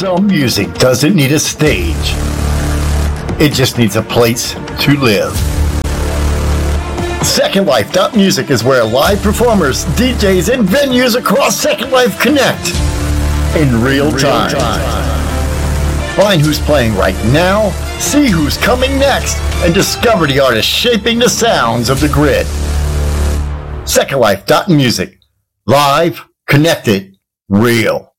Some music doesn't need a stage. It just needs a place to live. Second Life Music is where live performers, DJs, and venues across Second Life connect in real time. Find who's playing right now, see who's coming next, and discover the artists shaping the sounds of the grid. Second Life Music. Live, connected, real.